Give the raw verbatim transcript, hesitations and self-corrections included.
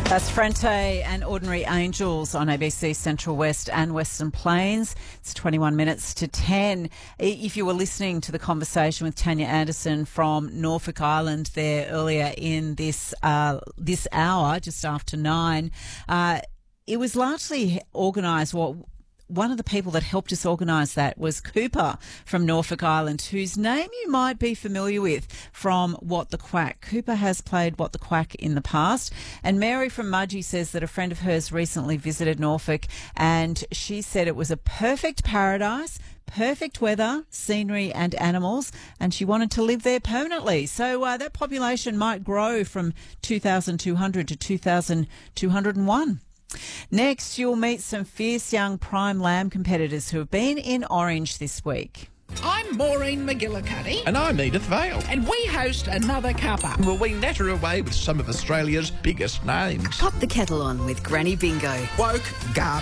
That's Frente and Ordinary Angels on A B C Central West and Western Plains. It's twenty-one minutes to ten. If you were listening to the conversation with Tanya Anderson from Norfolk Island there earlier in this uh, this hour, just after nine, uh, it was largely organised, what one of the people that helped us organise that was Cooper from Norfolk Island, whose name you might be familiar with from What the Quack. Cooper has played What the Quack in the past. And Mary from Mudgee says that a friend of hers recently visited Norfolk and she said it was a perfect paradise, perfect weather, scenery and animals, and she wanted to live there permanently. So uh, that population might grow from two thousand two hundred to two thousand two hundred one. Next, you'll meet some fierce young prime lamb competitors who have been in Orange this week. I'm Maureen McGillicuddy. And I'm Edith Vale. And we host Another Cuppa. Well, we natter away with some of Australia's biggest names. Pop the kettle on with Granny Bingo. Woke, garbage.